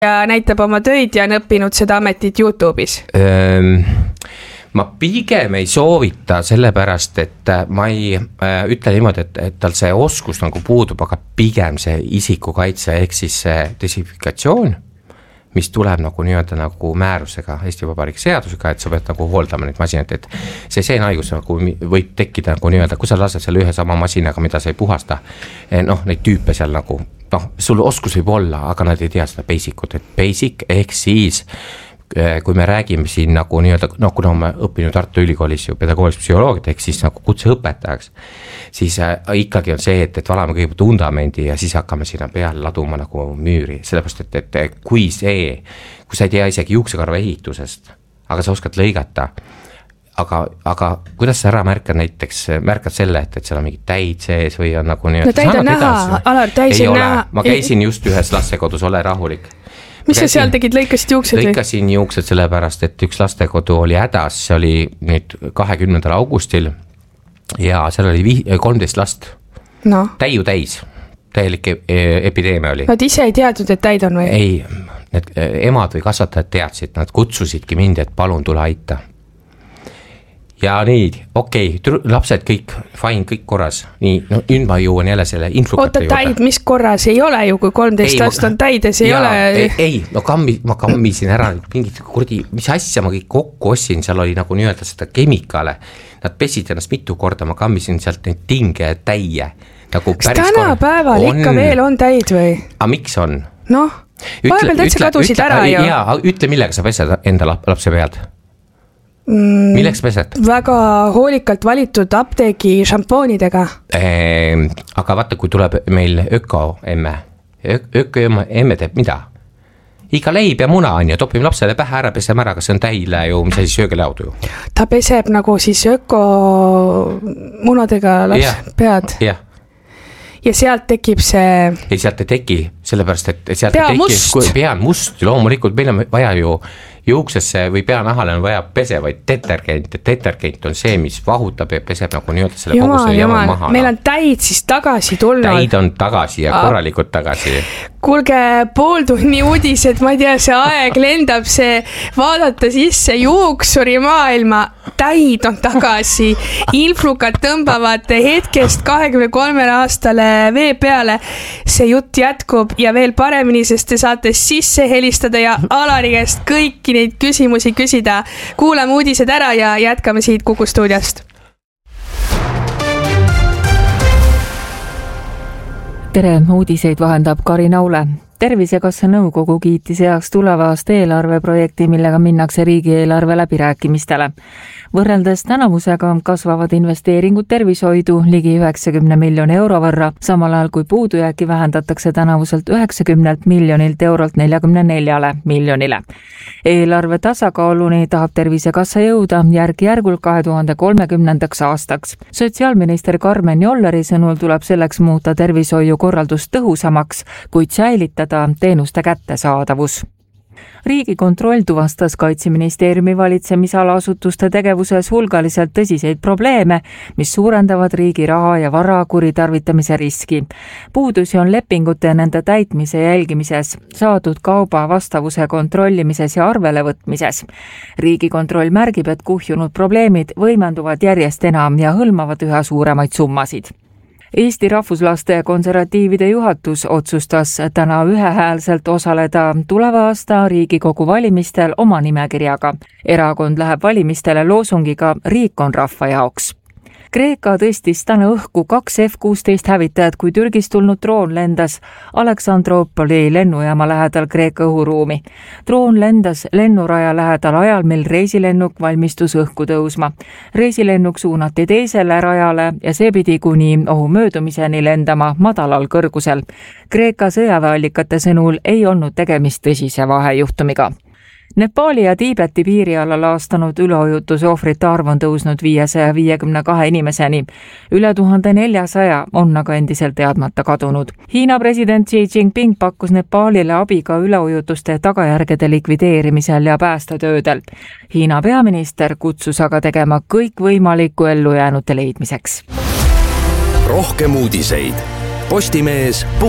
ja näitab oma töid ja on õppinud seda ametit YouTube'is? Ma pigem ei soovita sellepärast, et ma ei ütle niimoodi, et tal see oskus nagu puudub, aga pigem see isikukaitse ehk siis see desinfikatsioon, mis tuleb nagu nii-öelda nagu määrusega, Eesti Vabariigi seadusega, et sa pead nagu hooldama neid masinaid, et see seenhaigus nagu võib tekkida nagu nii-öelda, kui sa lased selle ühe sama masinaga, mida sa ei puhasta, neid tüüpe seal nagu, sul oskus võib olla, aga nad ei tea seda basic'ut, et basic ehk siis kui me räägime siin nagu nii-öelda, kuna ma õppinud Tartu Ülikoolis ju pedagoogilist psühholoogiat ehk siis nagu kutseõpetajaks, siis ikkagi on see, et valame kõigepealt vundamendi ja siis hakkame sinna peale laduma nagu müüri, sellepärast, et kui sa ei tea isegi juuksekarva ehitusest, aga sa oskad lõigata, aga kuidas sa ära märkad selle, et seal on mingi täid sees või on nagu nii-öelda. No täid on näha, Alar, täis on näha. Ma käisin just ühes lastekodus, ole rahulik. Mis sa seal tegid, lõikasid juuksed või? Lõikasin juuksed sellepärast, et üks lastekodu oli hädas, see oli nüüd 20. augustil ja seal oli 13 last. No. Täiu täis, täielik epideemia oli. Nad ise ei teadnud, et täid on või? Ei, need emad või kasvatajad teadsid, nad kutsusidki mind, et palun tule aita. Ja nii, okei, lapsed kõik, fine, kõik korras. Nii, nüüd ma jõuan jälle selle influkate juurde. Oota, täid, mis korras ei ole ju, kui 13 last on täides, ei ole? Ei, ma kammisin ära mingit kurdi, mis asja ma kõik kokku ossin, seal oli nagu nii-öelda seda kemikaale. Nad pesid ennast mitu korda, ma kammisin sealt neid tinge täie. Nagu kas tänapäeval ikka veel on täid või? A miks on? Noh, vahepeal täitsa kadusid ära ju. Jaa, ütle millega sa pesed enda lapse pealt? Milleks pesed? Väga hoolikalt valitud apteegi šampoonidega. Aga vaata, kui tuleb meil öko-emme teeb mida? Iga leib ja muna on ju, topime lapsele pähe ära, peseme ära, kas see on täile ju, mis asi söögelaudu ju? Ta peseb nagu siis öko-munadega pead. Jah. Ja sealt tekib see... Ei, sealt ei teki, sellepärast, et sealt pea on must, loomulikult meil on vaja ju juuksesse või peanahale on vaja pesevaid detergent, et detergent on see, mis vahutab ja peseb nagu nii-öelda selle kogu selle jama maha. Meil on täid siis tagasi tulnud. Täid on tagasi ja korralikult tagasi. Kuulge, pooltunni uudised, ma ei tea, see aeg lendab, see vaadata sisse juuksuri maailma, täid on tagasi, influkad tõmbavad hetkest 23 aastale vee peale, see jutt jätkub ja veel paremini, sest te saate sisse helistada ja Alari käest kõiki neid küsimusi küsida. Kuulame uudised ära ja jätkame siit Kuku stuudiost. Tere, uudiseid vahendab Karin Aule. Tervisekassa nõukogu kiitis heaks tuleva aasta eelarveprojekti, millega minnakse riigieelarve läbirääkimistele. Võrreldes tänavusega kasvavad investeeringud tervishoidu ligi 90 miljoni euro võrra, samal ajal kui puudujääki vähendatakse tänavuselt 90 miljonilt eurolt 44 miljonile. Eelarve tasakaaluni tahab Tervisekassa jõuda järk-järgul 2030. aastaks. Sotsiaalminister Karmen Jolleri sõnul tuleb selleks muuta tervishoiu korraldus tõhusamaks, kuid säilitada teenuste kättesaadavus. Riigikontroll tuvastas Kaitseministeeriumi valitsemisala asutuste tegevuses hulgaliselt tõsiseid probleeme, mis suurendavad riigi raha ja vara kuritarvitamise riski. Puudusi on lepingute ja nende täitmise jälgimises, saadud kauba vastavuse kontrollimises ja arvele võtmises. Riigikontroll märgib, et kuhjunud probleemid võimenduvad järjest enam ja hõlmavad üha suuremaid summasid. Eesti Rahvuslaste Konservatiivide juhatus otsustas täna ühehäälselt osaleda tuleva aasta Riigikogu valimistel oma nimekirjaga. Erakond läheb valimistele loosungiga Riik on rahva jaoks. Kreeka tõstis täna õhku 2 F-16 hävitajad, kui Türgist tulnud droon lendas Aleksandroopoli lennujaama lähedal Kreeka õhuruumi. Droon lendas lennuraja lähedal ajal, mil reisilennuk valmistus õhku tõusma. Reisilennuk suunati teisele rajale ja see pidi kuni ohu möödumiseni lendama madalal kõrgusel. Kreeka sõjaväeallikate sõnul ei olnud tegemist tõsise vahejuhtumiga. Nepaali ja Tiibeti piiriala laastanud üleujutuse ohvrite arv on tõusnud 552 inimeseni. Üle 1400 on aga endiselt teadmata kadunud. Hiina president Xi Jinping pakkus Nepaalile abi ka üleujutuste tagajärgede likvideerimisel ja päästetöödel. Hiina peaminister kutsus aga tegema kõik võimalikku ellujäänute leidmiseks. Rohkem uudiseid. Postimees.